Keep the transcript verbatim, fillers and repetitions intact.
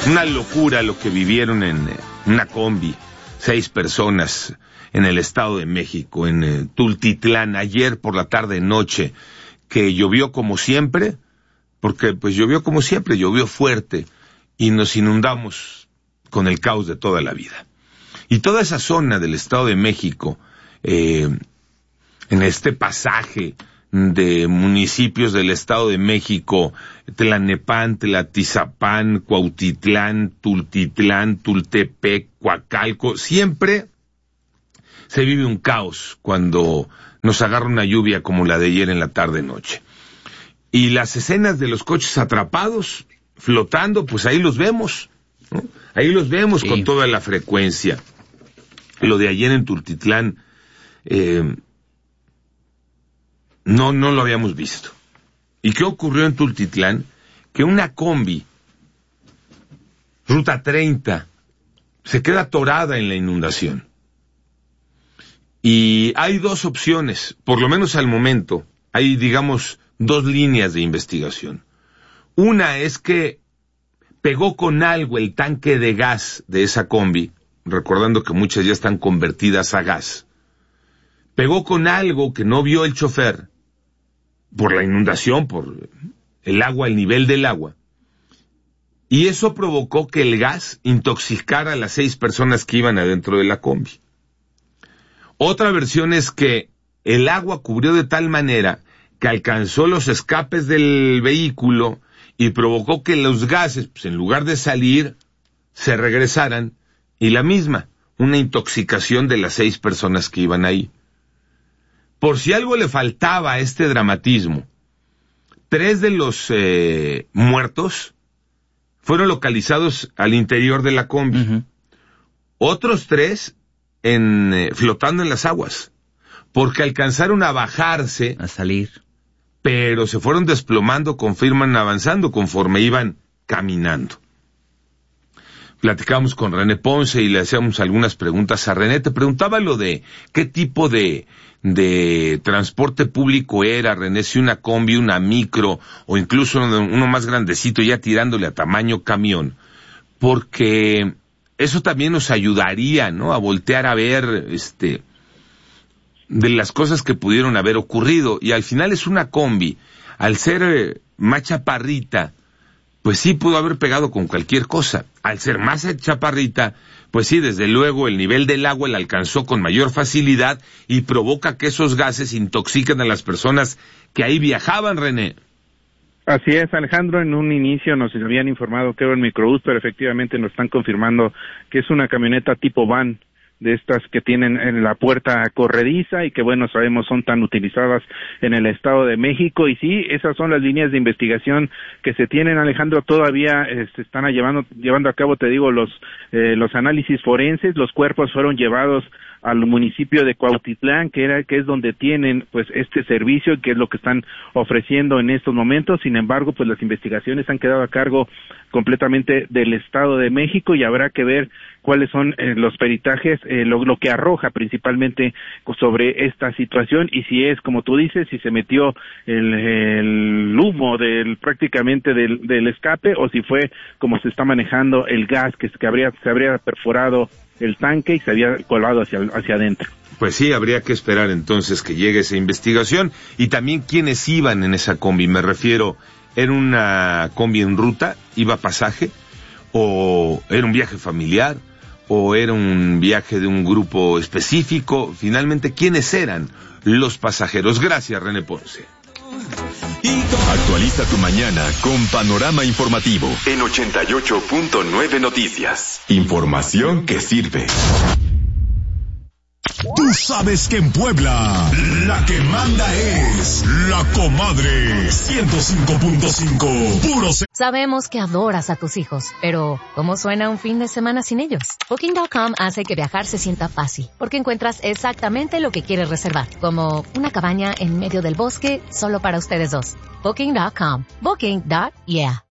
Una locura lo que vivieron en una combi, seis personas en el Estado de México, en eh, Tultitlán, ayer por la tarde-noche, que llovió como siempre, porque pues llovió como siempre, llovió fuerte, y nos inundamos con el caos de toda la vida. Y toda esa zona del Estado de México, eh, en este pasaje de municipios del Estado de México, Tlalnepantla, Tlatizapán, Cuautitlán, Tultitlán, Tultepec, Coacalco, siempre se vive un caos cuando nos agarra una lluvia como la de ayer en la tarde-noche. Y las escenas de los coches atrapados, flotando, pues ahí los vemos, ¿no? Ahí los vemos sí. Con toda la frecuencia. Lo de ayer en Tultitlán, eh, no, no lo habíamos visto. ¿Y qué ocurrió en Tultitlán? Que una combi, Ruta treinta, se queda atorada en la inundación. Y hay dos opciones, por lo menos al momento, hay, digamos, dos líneas de investigación. Una es que pegó con algo el tanque de gas de esa combi, recordando que muchas ya están convertidas a gas. Pegó con algo que no vio el chofer, por la inundación, por el agua, el nivel del agua. Y eso provocó que el gas intoxicara a las seis personas que iban adentro de la combi. Otra versión es que el agua cubrió de tal manera que alcanzó los escapes del vehículo y provocó que los gases, pues, en lugar de salir, se regresaran, y la misma, una intoxicación de las seis personas que iban ahí. Por si algo le faltaba a este dramatismo, tres de los eh, muertos fueron localizados al interior de la combi. Uh-huh. Otros tres en, eh, flotando en las aguas, porque alcanzaron a bajarse, a salir, pero se fueron desplomando conforme iban avanzando, conforme iban caminando. Platicamos con René Ponce y le hacíamos algunas preguntas a René. Te preguntaba lo de qué tipo de, de transporte público era, René, si una combi, una micro, o incluso uno, uno más grandecito, ya tirándole a tamaño camión, porque eso también nos ayudaría, ¿no?, a voltear a ver, este, de las cosas que pudieron haber ocurrido. Y al final es una combi, al ser eh, más chaparrita, pues sí pudo haber pegado con cualquier cosa. Al ser más chaparrita, pues sí, desde luego el nivel del agua la alcanzó con mayor facilidad y provoca que esos gases intoxiquen a las personas que ahí viajaban, René. Así es, Alejandro. En un inicio nos habían informado que era un microbús, pero efectivamente nos están confirmando que es una camioneta tipo van, de estas que tienen en la puerta corrediza y que, bueno, sabemos son tan utilizadas en el Estado de México. Y sí, esas son las líneas de investigación que se tienen, Alejandro. Todavía eh, se están llevando llevando a cabo, te digo, los eh, los análisis forenses. Los cuerpos fueron llevados al municipio de Cuautitlán, que era que es donde tienen pues este servicio, que es lo que están ofreciendo en estos momentos. Sin embargo, pues las investigaciones han quedado a cargo completamente del Estado de México y habrá que ver cuáles son eh, los peritajes, eh, lo, lo que arroja principalmente sobre esta situación, y si es, como tú dices, si se metió el, el humo del prácticamente del, del escape, o si fue como se está manejando el gas que, que habría se habría perforado el tanque y se había colado hacia, hacia adentro. Pues sí, habría que esperar entonces que llegue esa investigación. Y también quiénes iban en esa combi, me refiero, ¿era una combi en ruta, iba pasaje, o era un viaje familiar, o era un viaje de un grupo específico? Finalmente, ¿quiénes eran los pasajeros? Gracias, René Ponce. Actualiza tu mañana con Panorama Informativo en ochenta y ocho punto nueve Noticias. Información que sirve. Tú sabes que en Puebla la que manda es La Comadre ciento cinco punto cinco. Puro se- Sabemos que adoras a tus hijos, pero ¿cómo suena un fin de semana sin ellos? Booking punto com hace que viajar se sienta fácil, porque encuentras exactamente lo que quieres reservar, como una cabaña en medio del bosque solo para ustedes dos. Booking punto com. Booking. Yeah.